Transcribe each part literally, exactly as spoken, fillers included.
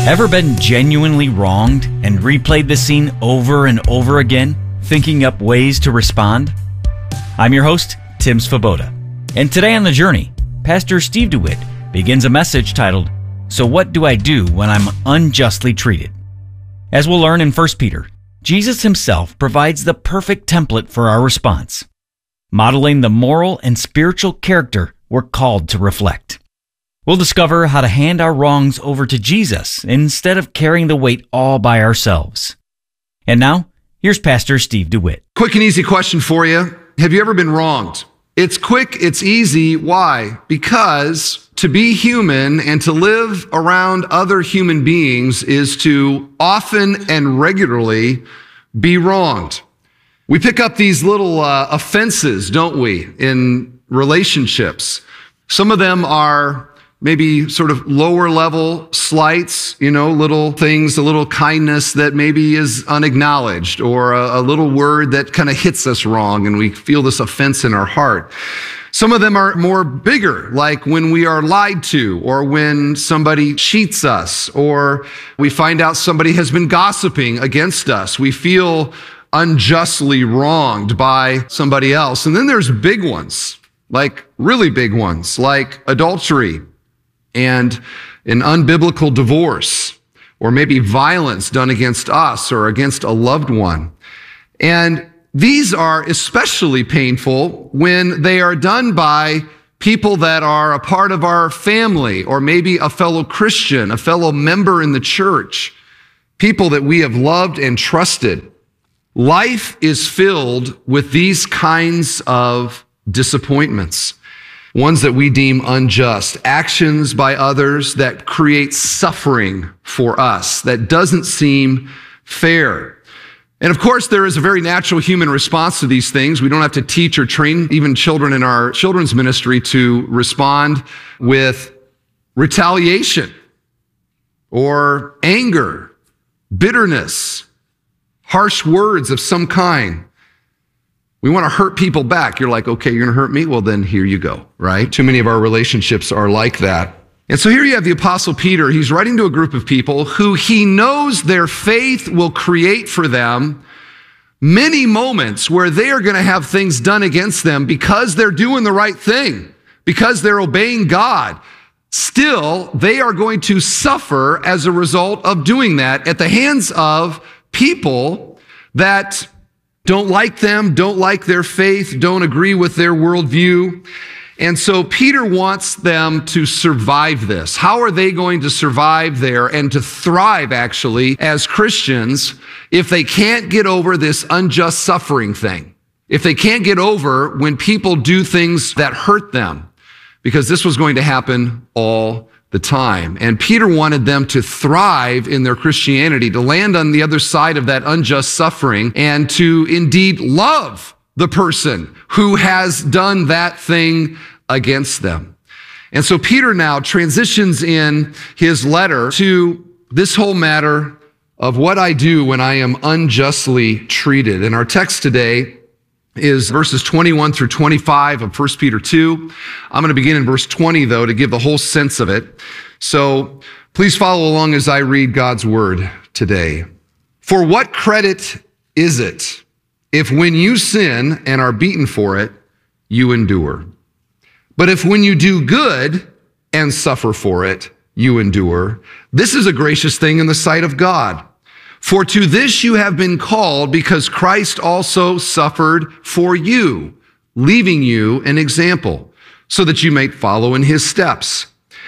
Ever been genuinely wronged and replayed the scene over and over again, thinking up ways to respond? I'm your host, Tim Svoboda, and today on The Journey, Pastor Steve DeWitt begins a message titled, So What Do I Do When I'm Unjustly Treated? As we'll learn in First Peter, Jesus himself provides the perfect template for our response, modeling the moral and spiritual character we're called to reflect. We'll discover how to hand our wrongs over to Jesus instead of carrying the weight all by ourselves. And now, here's Pastor Steve DeWitt. Quick and easy question for you. Have you ever been wronged? It's quick, it's easy. Why? Because to be human and to live around other human beings is to often and regularly be wronged. We pick up these little uh, offenses, don't we, in relationships. Some of them are maybe sort of lower level slights, you know, little things, a little kindness that maybe is unacknowledged, or a, a little word that kind of hits us wrong and we feel this offense in our heart. Some of them are more bigger, like when we are lied to, or when somebody cheats us, or we find out somebody has been gossiping against us. We feel unjustly wronged by somebody else. And then there's big ones, like really big ones, like adultery, and an unbiblical divorce, or maybe violence done against us or against a loved one. And these are especially painful when they are done by people that are a part of our family, or maybe a fellow Christian, a fellow member in the church, people that we have loved and trusted. Life is filled with these kinds of disappointments. Ones that we deem unjust, actions by others that create suffering for us, that doesn't seem fair. And of course, there is a very natural human response to these things. We don't have to teach or train even children in our children's ministry to respond with retaliation or anger, bitterness, harsh words of some kind. We want to hurt people back. You're like, okay, you're going to hurt me? Well, then here you go, right? Too many of our relationships are like that. And so here you have the Apostle Peter. He's writing to a group of people who he knows their faith will create for them many moments where they are going to have things done against them because they're doing the right thing, because they're obeying God. Still, they are going to suffer as a result of doing that at the hands of people that don't like them, don't like their faith, don't agree with their worldview. And so Peter wants them to survive this. How are they going to survive there and to thrive, actually, as Christians if they can't get over this unjust suffering thing? If they can't get over when people do things that hurt them? Because this was going to happen all the time. And Peter wanted them to thrive in their Christianity, to land on the other side of that unjust suffering, and to indeed love the person who has done that thing against them. And so Peter now transitions in his letter to this whole matter of what I do when I am unjustly treated. And our text today is verses twenty-one through twenty-five of First Peter two. I'm going to begin in verse twenty, though, to give the whole sense of it. So please follow along as I read God's word today. For what credit is it if when you sin and are beaten for it, you endure? But if when you do good and suffer for it, you endure, this is a gracious thing in the sight of God. For to this you have been called, because Christ also suffered for you, leaving you an example, so that you may follow in his steps.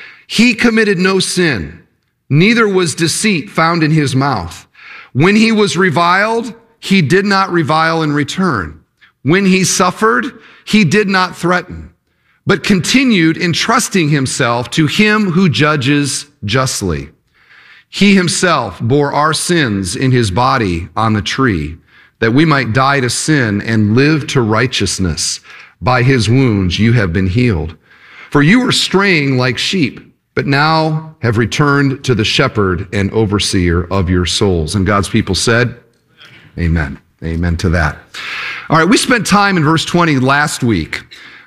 He committed no sin, neither was deceit found in his mouth. When he was reviled, he did not revile in return. When he suffered, he did not threaten, but continued entrusting himself to him who judges justly. He himself bore our sins in his body on the tree, that we might die to sin and live to righteousness. By his wounds you have been healed. For you were straying like sheep, but now have returned to the shepherd and overseer of your souls. And God's people said, Amen. Amen to that. All right, we spent time in verse twenty last week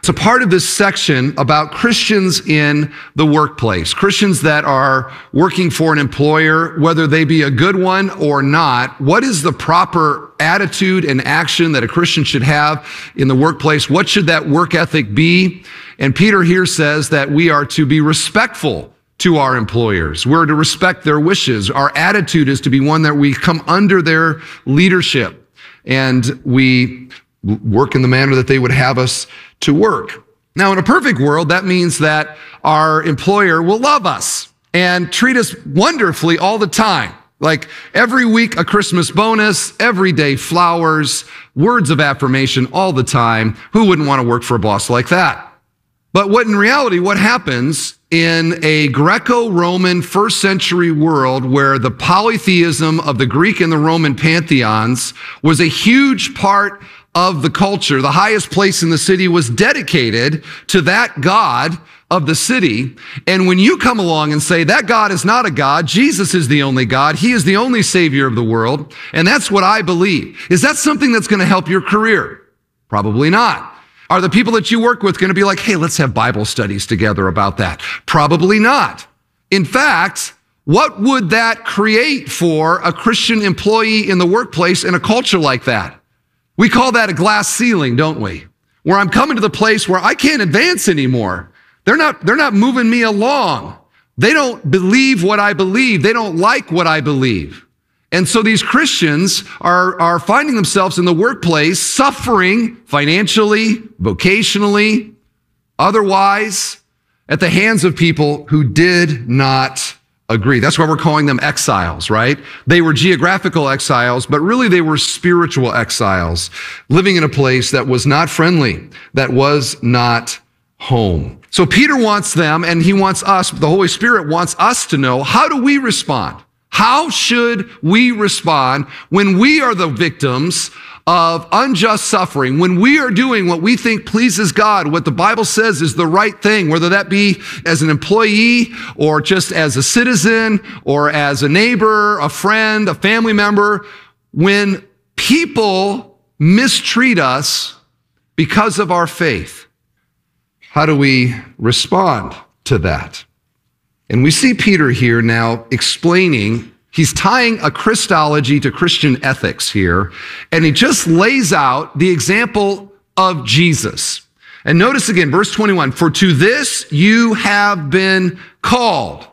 It's a part of this section about Christians in the workplace, Christians that are working for an employer, whether they be a good one or not. What is the proper attitude and action that a Christian should have in the workplace? What should that work ethic be? And Peter here says that we are to be respectful to our employers. We're to respect their wishes. Our attitude is to be one that we come under their leadership and we work in the manner that they would have us to work. Now, in a perfect world, that means that our employer will love us and treat us wonderfully all the time. Like every week, a Christmas bonus, every day flowers, words of affirmation all the time. Who wouldn't want to work for a boss like that? But what in reality, what happens in a Greco-Roman first century world where the polytheism of the Greek and the Roman pantheons was a huge part of the culture. The highest place in the city was dedicated to that God of the city. And when you come along and say that God is not a God, Jesus is the only God, he is the only savior of the world, and that's what I believe. Is that something that's going to help your career? Probably not. Are the people that you work with going to be like, hey, let's have Bible studies together about that? Probably not. In fact, what would that create for a Christian employee in the workplace in a culture like that? We call that a glass ceiling, don't we? Where I'm coming to the place where I can't advance anymore. They're not, they're not moving me along. They don't believe what I believe. They don't like what I believe. And so these Christians are, are finding themselves in the workplace suffering financially, vocationally, otherwise, at the hands of people who did not agree. That's why we're calling them exiles, right? They were geographical exiles, but really they were spiritual exiles, living in a place that was not friendly, that was not home. So Peter wants them, and he wants us, the Holy Spirit wants us to know, how do we respond? How should we respond when we are the victims of unjust suffering, when we are doing what we think pleases God, what the Bible says is the right thing, whether that be as an employee or just as a citizen or as a neighbor, a friend, a family member, when people mistreat us because of our faith? How do we respond to that? And we see Peter here now explaining, he's tying a Christology to Christian ethics here, and he just lays out the example of Jesus. And notice again, verse twenty-one, for to this you have been called.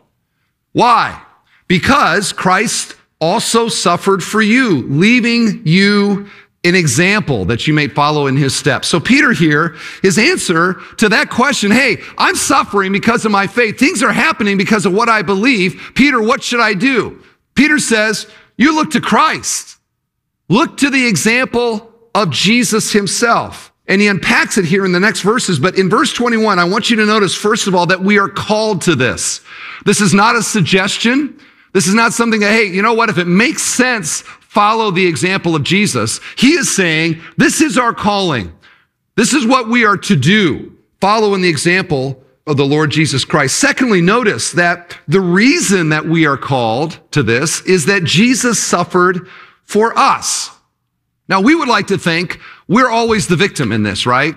Why? Because Christ also suffered for you, leaving you an example that you may follow in his steps. So Peter here, his answer to that question, hey, I'm suffering because of my faith. Things are happening because of what I believe. Peter, what should I do? Peter says, you look to Christ. Look to the example of Jesus himself. And he unpacks it here in the next verses. But in verse twenty-one, I want you to notice, first of all, that we are called to this. This is not a suggestion. This is not something that, hey, you know what? If it makes sense, follow the example of Jesus. He is saying, this is our calling. This is what we are to do, follow in the example of the Lord Jesus Christ. Secondly, notice that the reason that we are called to this is that Jesus suffered for us. Now, we would like to think we're always the victim in this, right?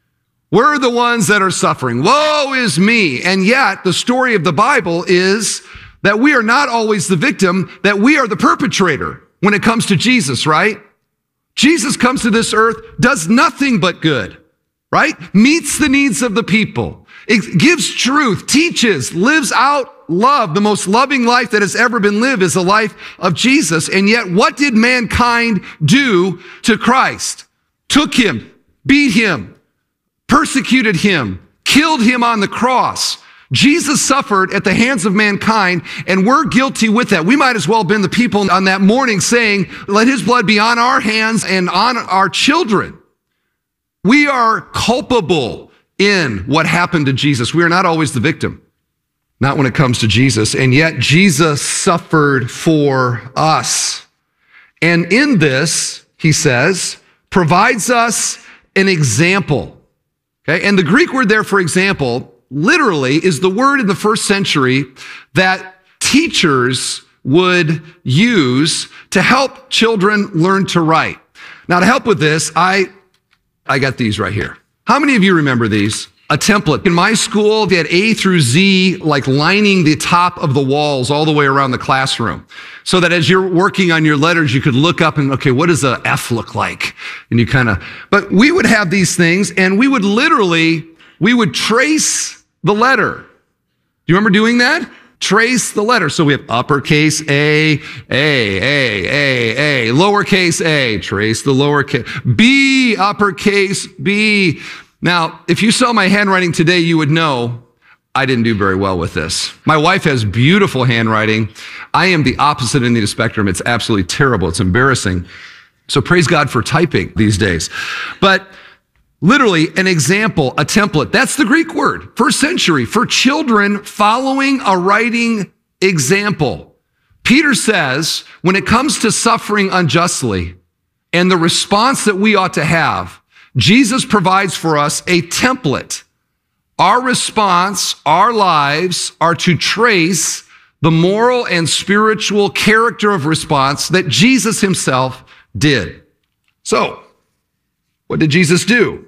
We're the ones that are suffering. Woe is me. And yet, the story of the Bible is that we are not always the victim, that we are the perpetrator. When it comes to Jesus, right? Jesus comes to this earth, does nothing but good, right? Meets the needs of the people. It gives truth, teaches, lives out love. The most loving life that has ever been lived is the life of Jesus. And yet, what did mankind do to Christ? Took him, beat him, persecuted him, killed him on the cross. Jesus suffered at the hands of mankind, and we're guilty with that. We might as well have been the people on that morning saying, let his blood be on our hands and on our children. We are culpable in what happened to Jesus. We are not always the victim, not when it comes to Jesus. And yet Jesus suffered for us. And in this, he says, provides us an example. Okay? And the Greek word there for example literally is the word in the first century that teachers would use to help children learn to write. Now, to help with this, I, I got these right here. How many of you remember these? A template. In my school, they had A through Z, like lining the top of the walls all the way around the classroom. So that as you're working on your letters, you could look up and, okay, what does a F look like? And you kind of, but we would have these things and we would literally, we would trace the letter. Do you remember doing that? Trace the letter. So we have uppercase A, A, A, A, A, lowercase a, trace the lowercase, B, uppercase B. Now, if you saw my handwriting today, you would know I didn't do very well with this. My wife has beautiful handwriting. I am the opposite end of the spectrum. It's absolutely terrible. It's embarrassing. So praise God for typing these days. But literally an example, a template. That's the Greek word, first century, for children following a writing example. Peter says, when it comes to suffering unjustly and the response that we ought to have, Jesus provides for us a template. Our response, our lives are to trace the moral and spiritual character of response that Jesus himself did. So, what did Jesus do?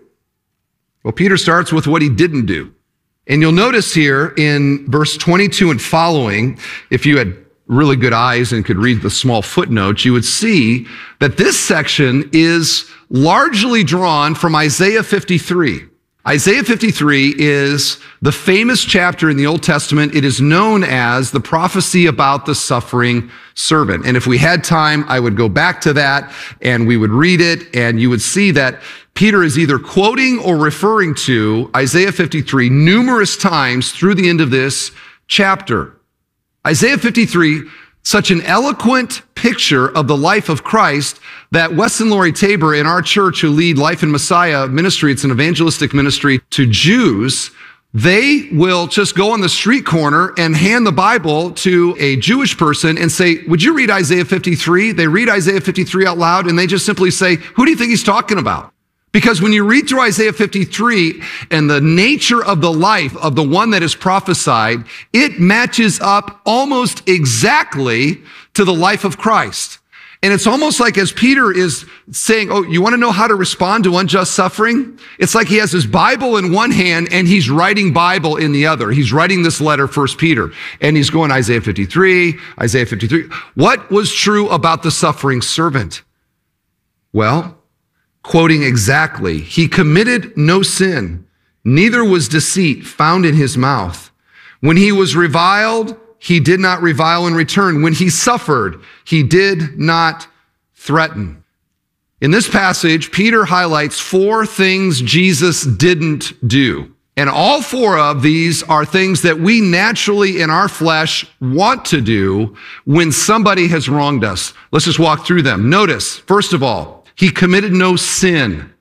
Well, Peter starts with what he didn't do. And you'll notice here in verse twenty-two and following, if you had really good eyes and could read the small footnotes, you would see that this section is largely drawn from Isaiah fifty-three. Isaiah fifty-three is the famous chapter in the Old Testament. It is known as the prophecy about the suffering servant. And if we had time, I would go back to that and we would read it, and you would see that Peter is either quoting or referring to Isaiah fifty-three numerous times through the end of this chapter. Isaiah fifty-three, such an eloquent picture of the life of Christ that Wes and Lori Tabor in our church, who lead Life in Messiah ministry, it's an evangelistic ministry to Jews, they will just go on the street corner and hand the Bible to a Jewish person and say, would you read Isaiah fifty-three? They read Isaiah fifty-three out loud and they just simply say, who do you think he's talking about? Because when you read through Isaiah fifty-three and the nature of the life of the one that is prophesied, it matches up almost exactly to the life of Christ. And it's almost like as Peter is saying, oh, you want to know how to respond to unjust suffering? It's like he has his Bible in one hand and he's writing Bible in the other. He's writing this letter, First Peter, and he's going Isaiah fifty-three, Isaiah fifty-three. What was true about the suffering servant? Well, quoting exactly, he committed no sin, neither was deceit found in his mouth. When he was reviled, he did not revile in return. When he suffered, he did not threaten. In this passage, Peter highlights four things Jesus didn't do. And all four of these are things that we naturally in our flesh want to do when somebody has wronged us. Let's just walk through them. Notice, first of all, he committed no sin.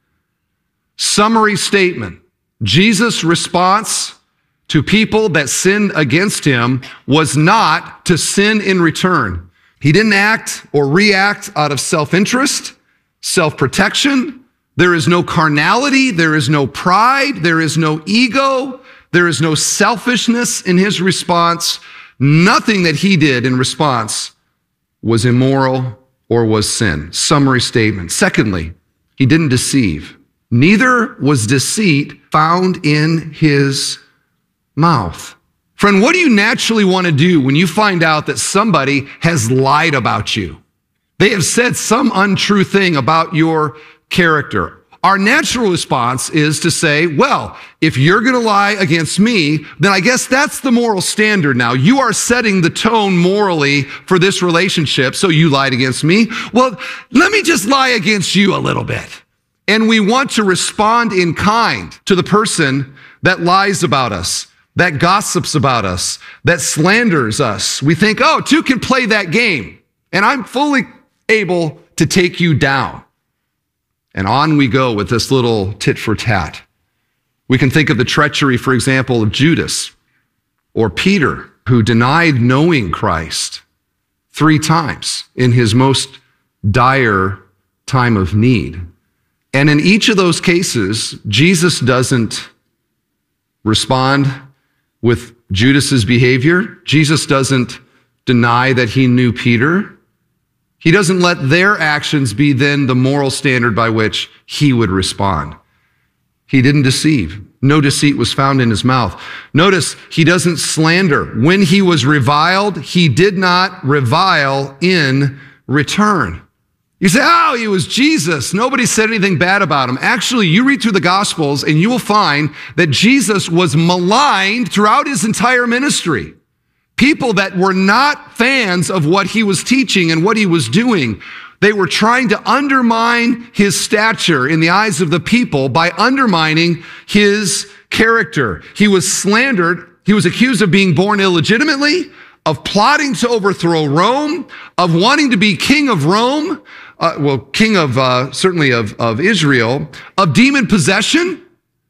Summary statement. Jesus' response to people that sinned against him was not to sin in return. He didn't act or react out of self-interest, self-protection. There is no carnality. There is no pride. There is no ego. There is no selfishness in his response. Nothing that he did in response was immoral or was sin. Summary statement. Secondly, he didn't deceive. Neither was deceit found in his mouth. Friend, what do you naturally want to do when you find out that somebody has lied about you? They have said some untrue thing about your character. Our natural response is to say, well, if you're going to lie against me, then I guess that's the moral standard now. You are setting the tone morally for this relationship, so you lied against me. Well, let me just lie against you a little bit. And we want to respond in kind to the person that lies about us, that gossips about us, that slanders us. We think, oh, two can play that game, and I'm fully able to take you down. And on we go with this little tit for tat. We can think of the treachery, for example, of Judas or Peter, who denied knowing Christ three times in his most dire time of need. And in each of those cases, Jesus doesn't respond with Judas's behavior. Jesus doesn't deny that he knew Peter. He doesn't let their actions be then the moral standard by which he would respond. He didn't deceive. No deceit was found in his mouth. Notice he doesn't slander. When he was reviled, he did not revile in return. You say, oh, he was Jesus. Nobody said anything bad about him. Actually, you read through the Gospels and you will find that Jesus was maligned throughout his entire ministry. People that were not fans of what he was teaching and what he was doing, they were trying to undermine his stature in the eyes of the people by undermining his character. He was slandered. He was accused of being born illegitimately, of plotting to overthrow Rome, of wanting to be king of Rome, uh, well, king of, uh, certainly of, of Israel, of demon possession,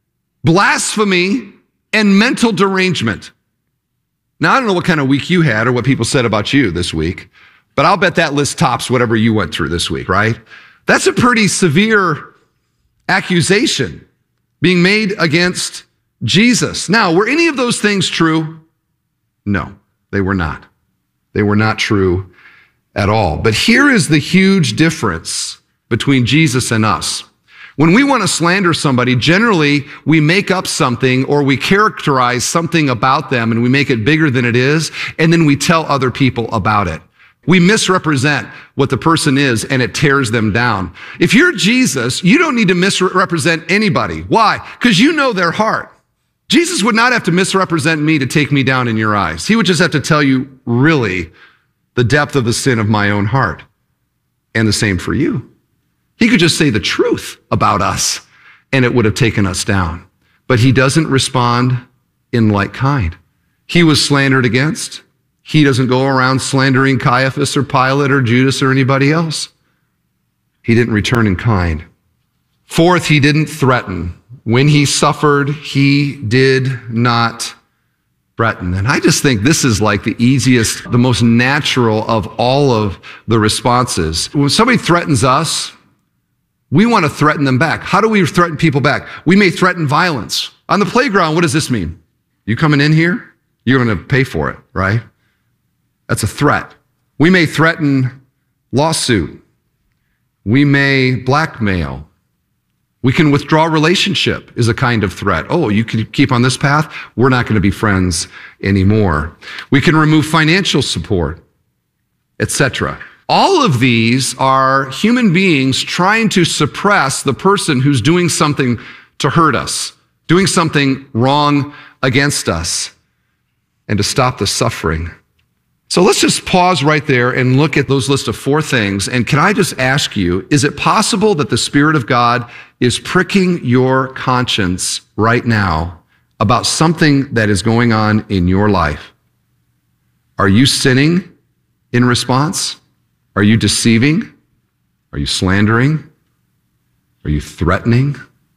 blasphemy, and mental derangement. Now, I don't know what kind of week you had or what people said about you this week, but I'll bet that list tops whatever you went through this week, right? That's a pretty severe accusation being made against Jesus. Now, were any of those things true? No, they were not. They were not true at all. But here is the huge difference between Jesus and us. When we want to slander somebody, generally we make up something or we characterize something about them and we make it bigger than it is, and then we tell other people about it. We misrepresent what the person is and it tears them down. If you're Jesus, you don't need to misrepresent anybody. Why? Because you know their heart. Jesus would not have to misrepresent me to take me down in your eyes. He would just have to tell you really the depth of the sin of my own heart. And the same for you. He could just say the truth about us and it would have taken us down. But he doesn't respond in like kind. He was slandered against. He doesn't go around slandering Caiaphas or Pilate or Judas or anybody else. He didn't return in kind. Fourth, he didn't threaten. When he suffered, he did not threaten. And I just think this is like the easiest, the most natural of all of the responses. When somebody threatens us, we want to threaten them back. How do we threaten people back? We may threaten violence. On the playground, what does this mean? You coming in here? You're going to pay for it, right? That's a threat. We may threaten lawsuit. We may blackmail. We can withdraw relationship is a kind of threat. Oh, you can keep on this path? We're not going to be friends anymore. We can remove financial support, et cetera. All of these are human beings trying to suppress the person who's doing something to hurt us, doing something wrong against us, and to stop the suffering. So let's just pause right there and look at those list of four things. And can I just ask you, is it possible that the Spirit of God is pricking your conscience right now about something that is going on in your life? Are you sinning in response? Are you deceiving? Are you slandering? Are you threatening?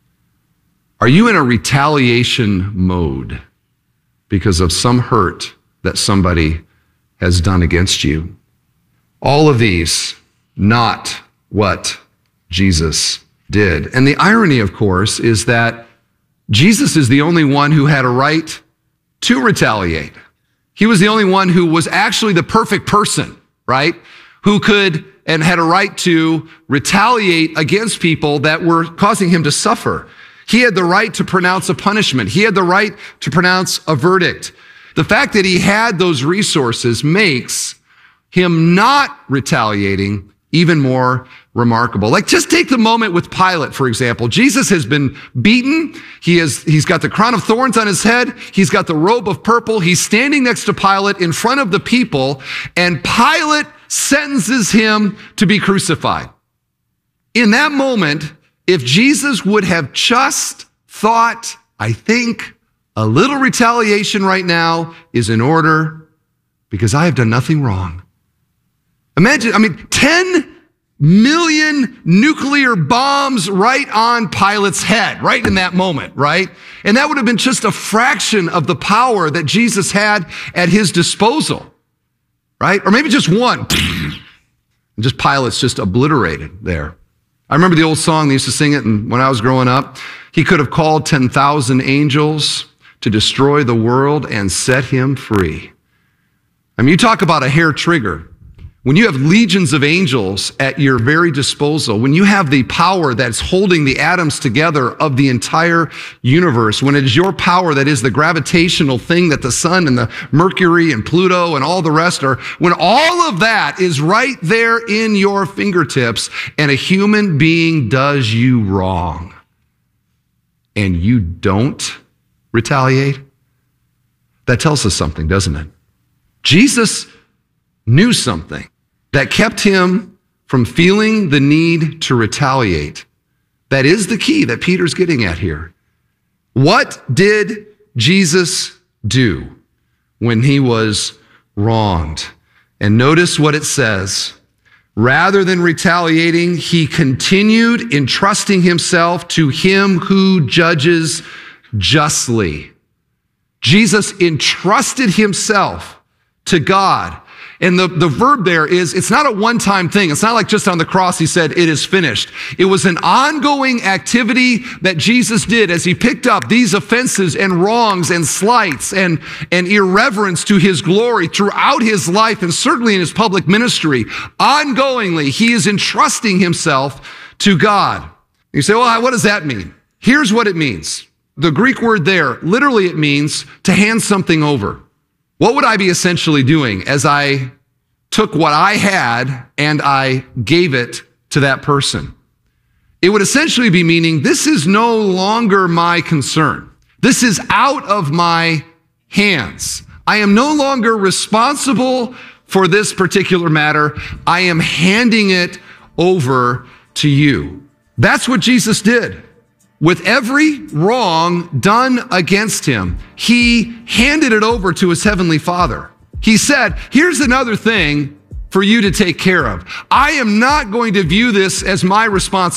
Are you in a retaliation mode because of some hurt that somebody has done against you? All of these, not what Jesus did. And the irony, of course, is that Jesus is the only one who had a right to retaliate. He was the only one who was actually the perfect person, right? Who could and had a right to retaliate against people that were causing him to suffer. He had the right to pronounce a punishment. He had the right to pronounce a verdict. The fact that he had those resources makes him not retaliating even more remarkable. Like, just take the moment with Pilate, for example. Jesus has been beaten. He has, he's got the crown of thorns on his head. He's got the robe of purple. He's standing next to Pilate in front of the people, and Pilate sentences him to be crucified. In that moment, if Jesus would have just thought, I think a little retaliation right now is in order because I have done nothing wrong. Imagine, I mean, ten million nuclear bombs right on Pilate's head, right in that moment, right? And that would have been just a fraction of the power that Jesus had at his disposal, right? Or maybe just one. And just Pilate's just obliterated there. I remember the old song, they used to sing it when I was growing up. He could have called ten thousand angels to destroy the world and set him free. I mean, you talk about a hair trigger. when you have legions of angels at your very disposal, when you have the power that's holding the atoms together of the entire universe, when it is your power that is the gravitational thing that the sun and the Mercury and Pluto and all the rest are, when all of that is right there in your fingertips and a human being does you wrong and you don't retaliate, that tells us something, doesn't it? Jesus knew something that kept him from feeling the need to retaliate. That is the key that Peter's getting at here. What did Jesus do when he was wronged? And notice what it says. Rather than retaliating, he continued entrusting himself to him who judges justly. Jesus entrusted himself to God. And the, the verb there is, it's not a one-time thing. It's not like just on the cross he said, it is finished. It was an ongoing activity that Jesus did as he picked up these offenses and wrongs and slights and, and irreverence to his glory throughout his life and certainly in his public ministry. Ongoingly, he is entrusting himself to God. You say, well, what does that mean? Here's what it means. The Greek word there, literally it means to hand something over. What would I be essentially doing as I took what I had and I gave it to that person? It would essentially be meaning this is no longer my concern. This is out of my hands. I am no longer responsible for this particular matter. I am handing it over to you. That's what Jesus did. With every wrong done against him, he handed it over to his heavenly Father. He said, here's another thing for you to take care of. I am not going to view this as my responsibility.